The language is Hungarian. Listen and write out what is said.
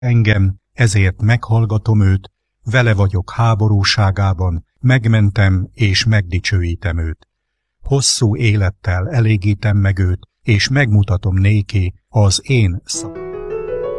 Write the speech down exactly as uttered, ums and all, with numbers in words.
engem, ezért meghallgatom őt, vele vagyok háborúságában, megmentem és megdicsőítem őt. Hosszú élettel elégítem meg őt, és megmutatom néki az én szavam.